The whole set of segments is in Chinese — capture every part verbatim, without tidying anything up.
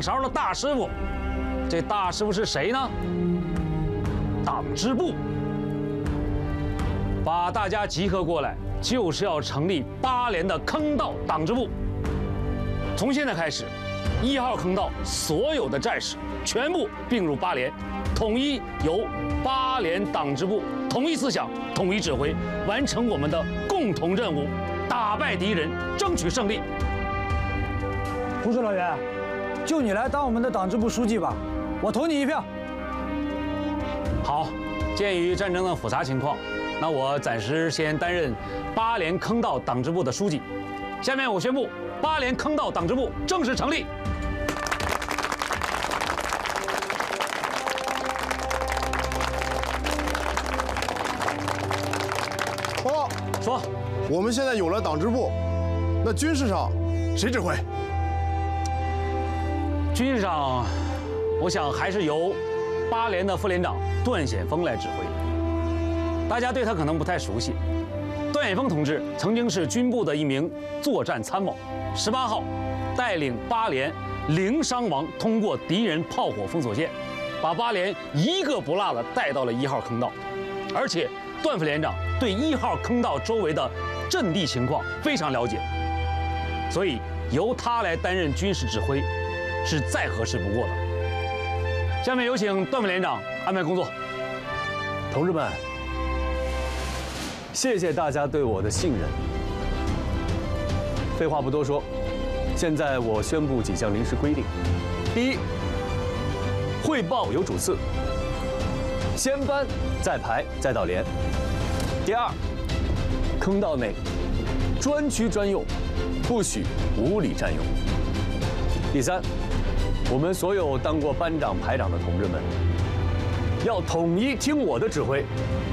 勺的大师傅。这大师傅是谁呢？党支部。把大家集合过来，就是要成立八连的坑道党支部。从现在开始，一号坑道所有的战士全部并入八连，统一由八连党支部统一思想、统一指挥，完成我们的共同任务，打败敌人，争取胜利。 胡适老袁，就你来当我们的党支部书记吧，我投你一票。 好，鉴于战争的复杂情况，那我暂时先担任八连坑道党支部的书记。下面我宣布，八连坑道党支部正式成立。 报告说， 我们现在有了党支部，那军事上谁指挥？ 军事上，我想还是由八连的副连长段显峰来指挥。大家对他可能不太熟悉，段显峰同志曾经是军部的一名作战参谋。十八号，带领八连零伤亡通过敌人炮火封锁线，把八连一个不落的带到了一号坑道。而且，段副连长对一号坑道周围的阵地情况非常了解，所以由他来担任军事指挥，是再合适不过的。下面有请段副连长安排工作。 同志们，谢谢大家对我的信任。废话不多说，现在我宣布几项临时规定：第一，汇报有主次，先班再排再到连；第二，坑道内专区专用，不许无理占用；第三，我们所有当过班长、排长的同志们，要统一听我的指挥。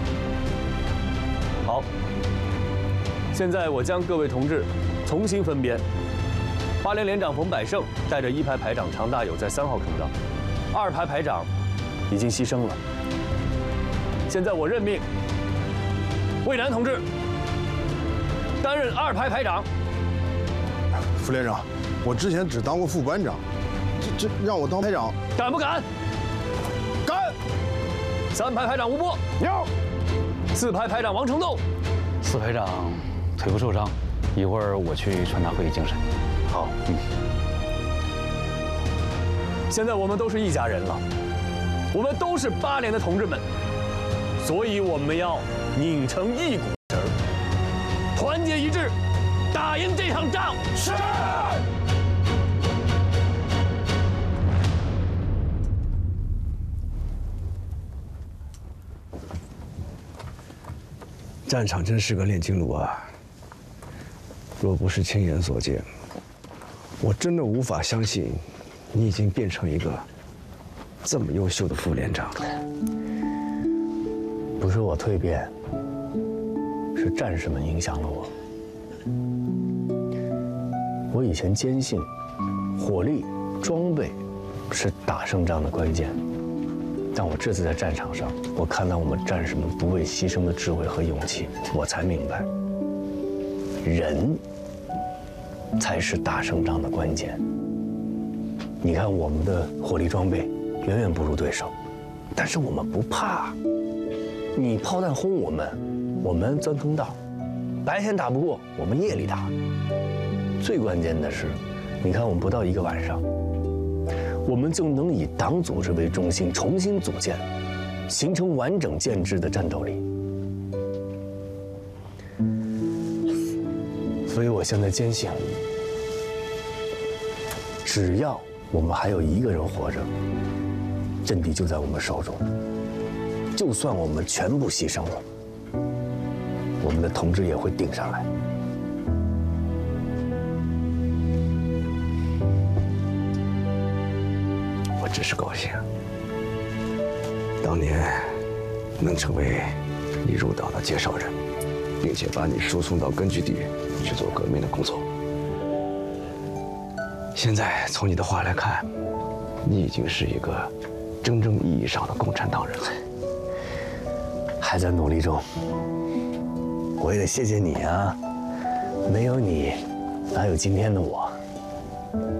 好，现在我将各位同志重新分编。八连连长冯百胜带着一排排长常大友在三号坑道，二排排长已经牺牲了。现在我任命魏南同志担任二排排长。 副连长，我之前只当过副班长，这这让我当排长， 敢不敢？ 敢！ 三排排长吴波， 有。 四排排长王成栋， 四排长腿部受伤，一会儿我去传达会议精神。 好，嗯。现在我们都是一家人了，我们都是八连的同志们，所以我们要拧成一股绳儿，团结一致，打赢这场仗。是。 战场真是个炼金炉啊！若不是亲眼所见，我真的无法相信，你已经变成一个这么优秀的副连长。 不是我蜕变，是战士们影响了我。我以前坚信，火力、装备是打胜仗的关键。但我这次在战场上，我看到我们战士们不畏牺牲的智慧和勇气，我才明白，人才是打胜仗的关键。你看我们的火力装备远远不如对手，但是我们不怕。你炮弹轰我们，我们钻坑道；白天打不过，我们夜里打。最关键的是，你看我们不到一个晚上，我们就能以党组织为中心重新组建，形成完整建制的战斗力。所以我现在坚信，只要我们还有一个人活着，阵地就在我们手中。就算我们全部牺牲了，我们的同志也会顶上来。 我只是高兴，当年能成为你入党的介绍人，并且把你输送到根据地去做革命的工作。现在从你的话来看，你已经是一个真正意义上的共产党人了。 还在努力中。我也得谢谢你啊，没有你，哪有今天的我？